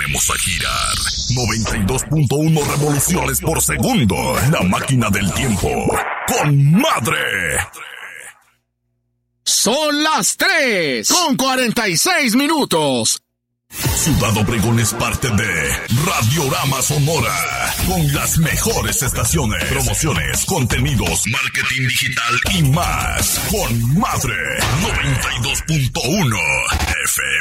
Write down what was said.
ponemos a girar. 92.1 revoluciones por segundo. La máquina del tiempo. ¡Con madre! Son las 3:46. Ciudad Obregón es parte de Radiorama Sonora, con las mejores estaciones, promociones, contenidos, marketing digital y más. Con madre, 92.1 FM.